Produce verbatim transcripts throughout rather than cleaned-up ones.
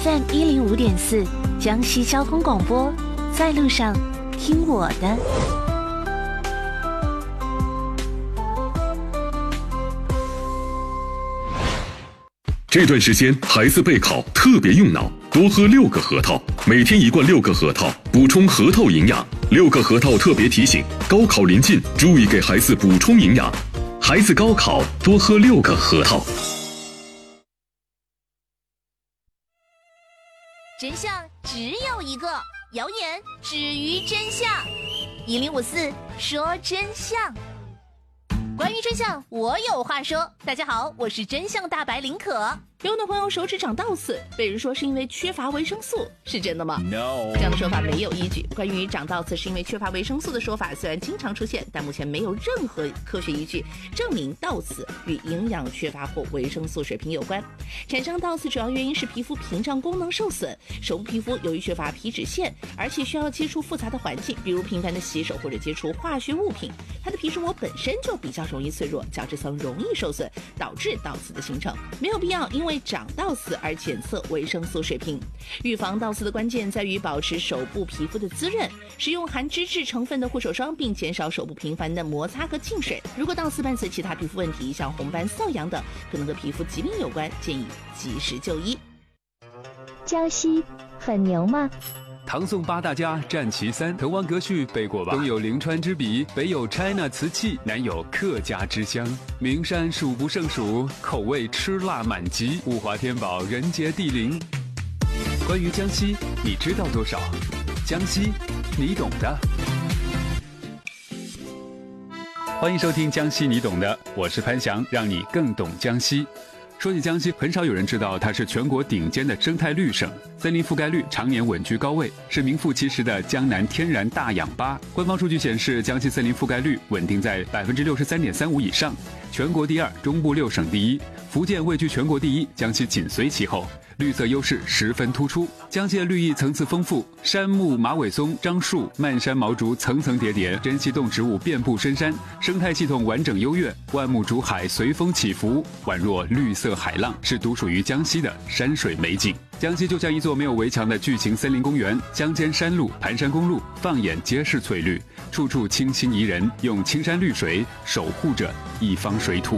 F M 一零五点四，江西交通广播，在路上听我的。 这段时间孩子备考特别用脑，多喝六个核桃，每天一罐六个核桃，补充核桃营养。六个核桃特别提醒：高考临近，注意给孩子补充营养。孩子高考多喝六个核桃。 真相只有一个，谣言止于真相。一零五四说真相。关于真相，我有话说。大家好，我是真相大白林可。有很多朋友手指长倒刺，被人说是因为缺乏维生素，是真的吗 ？No， 这样的说法没有依据。关于长倒刺是因为缺乏维生素的说法，虽然经常出现，但目前没有任何科学依据证明倒刺与营养缺乏或维生素水平有关。产生倒刺主要原因是皮肤屏障功能受损。手部皮肤由于缺乏皮脂腺，而且需要接触复杂的环境，比如频繁的洗手或者接触化学物品，它的皮脂膜本身就比较容易脆弱，角质层容易受损，导致倒刺的形成。没有必要因为长倒刺而检测维生素水平。预防倒刺的关键在于保持手部皮肤的滋润，使用含脂质成分的护手霜，并减少手部频繁的摩擦和进水。如果倒刺伴随其他皮肤问题，像红斑、瘙痒等，可能和皮肤疾病有关，建议及时就医。 江西很牛吗？ 唐宋八大家占其三，滕王阁序背过吧？东有临川之笔，北有 China 瓷器，南有客家之乡。名山数不胜数，口味吃辣满级，物华天宝，人杰地灵。关于江西，你知道多少？江西，你懂的。欢迎收听江西你懂的，我是潘翔，让你更懂江西。说起江西，很少有人知道它是全国顶尖的生态绿省，森林覆盖率常年稳居高位，是名副其实的江南天然大氧吧。官方数据显示，江西森林覆盖率稳定在百分之六十三点三五以上，全国第二，中部六省第一，福建位居全国第一，江西紧随其后。绿色优势十分突出，江西的绿意层次丰富，杉木、马尾松、樟树、漫山毛竹层层叠叠，珍稀动植物遍布深山，生态系统完整优越，万木竹海随风起伏，宛若绿色海浪，是独属于江西的山水美景。江西就像一座没有围墙的巨型森林公园，乡间山路、盘山公路，放眼皆是翠绿，处处清新宜人，用青山绿水守护着一方水土。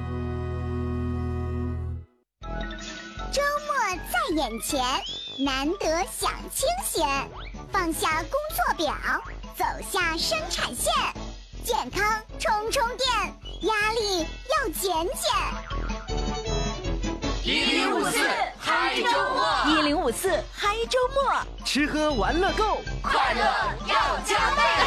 在眼前，难得享清闲，放下工作表，走下生产线，健康充充电，压力要减减。 一零五四嗨周末， 一零五四嗨周末， 吃喝玩乐购，快乐要加倍。